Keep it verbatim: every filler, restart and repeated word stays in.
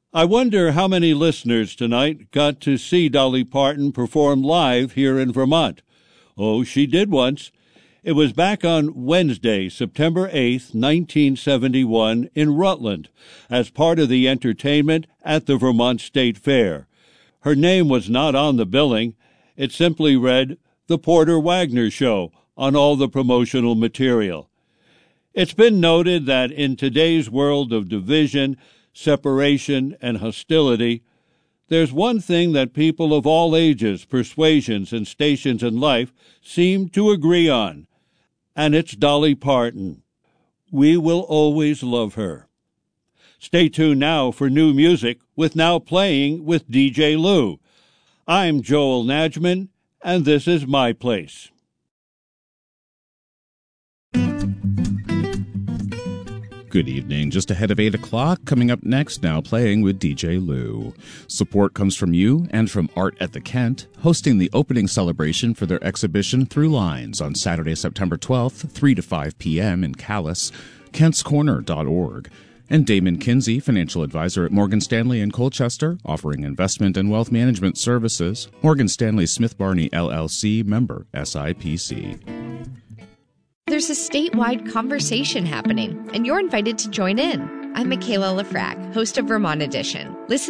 I wonder how many listeners tonight got to see Dolly Parton perform live here in Vermont. Oh, she did once. It was back on Wednesday, September eighth, nineteen seventy-one, in Rutland, as part of the entertainment at the Vermont State Fair. Her name was not on the billing. It simply read, The Porter Wagner Show, on all the promotional material. It's been noted that in today's world of division, separation, and hostility, there's one thing that people of all ages, persuasions, and stations in life seem to agree on, and it's Dolly Parton. We will always love her. Stay tuned now for new music with Now Playing with D J Lou. I'm Joel Najman, and this is My Place. Good evening. Just ahead of eight o'clock, coming up next, Now Playing with D J Lou. Support comes from you and from Art at the Kent, hosting the opening celebration for their exhibition Through Lines on Saturday, September twelfth, three to five p.m. in Calais, kents corner dot org. And Damon Kinsey, financial advisor at Morgan Stanley in Colchester, offering investment and wealth management services. Morgan Stanley Smith Barney, L L C, member S I P C. There's a statewide conversation happening, and you're invited to join in. I'm Michaela Lafrac, host of Vermont Edition. Listen